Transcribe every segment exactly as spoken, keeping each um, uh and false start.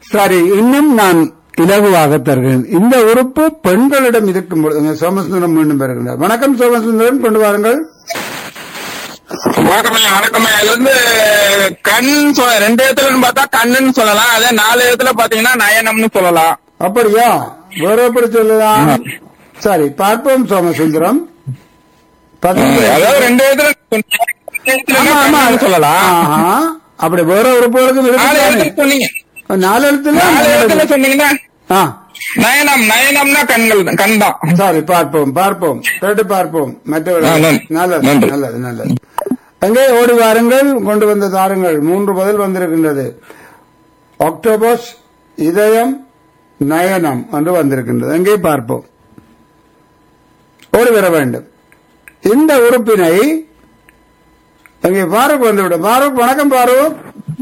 சரி, இன்னும் நான் இலகுவாக தருகிறேன். இந்த உறுப்பு பெண்களிடம் இருக்கும் பொழுது சோமசுந்தரம் மீண்டும் பெறுகின்றார். வணக்கம் சோமசுந்தரன், கொண்டு வாருங்கள். வணக்கமே வணக்கமே இது வந்து கண் சொ- ரெண்டு இடத்துலன்னு பார்த்தா கண்ணுன்னு சொல்லலாம். அதே நாலு இடத்துல பாத்தீங்கன்னா நயனம்னு சொல்லலாம். அப்படியா? வேற எப்படி சொல்லலாம்? சரி, பார்ப்போம் சோமசுந்தரம். பதினொன்று. அதாவது ரெண்டு இடத்துல சொன்னீங்க. ரெண்டு இடத்துல ஆமா, ஆமா. கண்ணுன்னு சொல்லலாம். ஆஹா. அப்படி வேற உறுப்புகளுக்கும் நாலு இடத்துல இருக்கு. சொன்னீங்க. நாலு இடத்துல நாலு இடத்துல சொன்னீங்கன்னா ஆ, நயனம் நயனம்னா கண்கள் தான், கண் தான். சரி, பார்ப்போம் பார்ப்போம் கேட்டு பார்ப்போம். ஆ, மற்றவர்கள் நன்றி. நல்லது நன்றி. நல்லது நல்லது. எங்கே ஓடி வாருங்கள், கொண்டு வந்த தாருங்கள். மூன்று பதில் வந்திருக்கின்றது. ஆக்டோபஸ், இதயம், நயனம் என்று வந்திருக்கின்றது. எங்கே பார்ப்போம். ஓடி வர வேண்டும். இந்த உறுப்பினை அங்கே பாரூக் வந்துவிடும். பாரூக், வணக்கம் பாரூக்.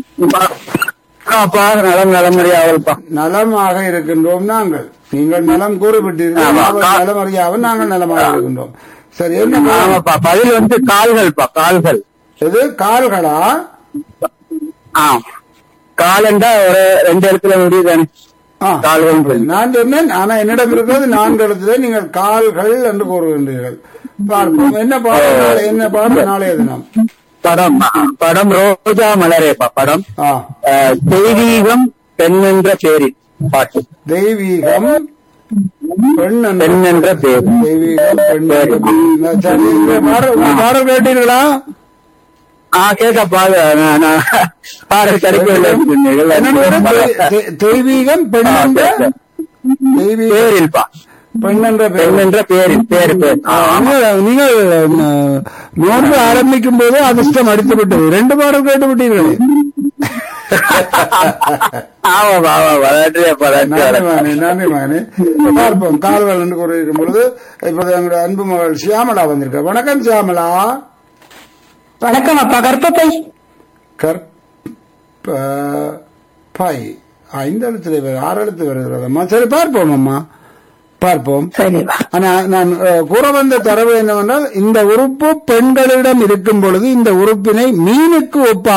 நலம் நலமறியாவல்பா. நலமாக இருக்கின்றோம் நாங்கள். நீங்கள் நலம் கூறிவிட்டீர்கள். ஆமா. நாங்கள் நலமறியாமல் நாங்கள் நலமாக இருக்கின்றோம். சரி, என்ன ஆமாப்பா, பதில் வந்து கால்கள்ப்பா, கால்கள். இது கால்களா? ஆ, காலண்டா ஒரு ரெண்டு இடத்துல முடியுதானே ஆ, கால்கள் சொல்லி. நான் சொன்னேன். ஆனா என்னிடம் இருக்கிறது நான்கு இடத்துல நீங்கள் கால்கள் என்று கூறுகின்றீர்கள். பார்ப்போம் என்ன பாடம் நாளை, என்ன பாடம் நாளைய தினம். படம் படம் ரோஜா மலரேப்பா படம். ஆ, அஹ், தெய்வீகம் பெண் என்ற பேரில் பாட்டு. தெய்வீகம் பெண் என்ற- பெண் என்ற பேர். தெய்வீகம் பெண் என்ற பெண். சரி, இந்த பாடல் உங்க பாடல் கேட்டீர்களா? ஆ, கேட்க பாடு பாடல் கிடைக்கவில்லை. தெ- தெய்வீகம் பெண் என்ற தெய்வீக பேரில்பா, பெண் என்ற பெண் பெண். என்ற பேரில் பேரு பேர். ஆ, நீங்கள் நீங்கள் ம, நோன்பு ஆரம்பிக்கும் போது அதிர்ஷ்டம் அடித்து விட்டது. ரெண்டு பாடல் கேட்டு விட்டீர்களே. ஆமாப்பா ஆமாப்பா, நன்றிப்பா நன்றி நன்றி. மகனே, நன்றி மகனே. பார்ப்போம். கால்கள் என்று கூறியிருக்கும் பொழுது இப்போது எங்களுடைய அன்பு மகள் சியாமலா வந்திருக்க. வணக்கம் சியாமலா. வணக்கம் அப்பா. கற்பப்பை. கற்பை ஐந்து எழுத்துல வரு- ஆறு எழுத்து வருகிறதம்மா. சரி, பார்ப்போம் அம்மா, பார்ப்போம். சரிப்பா. ஆனா நான் அஹ், கூற வந்த தரவு என்னவென்றால், இந்த உறுப்பு பெண்களிடம் இருக்கும் பொழுது இந்த உறுப்பினை மீனுக்கு ஒப்பா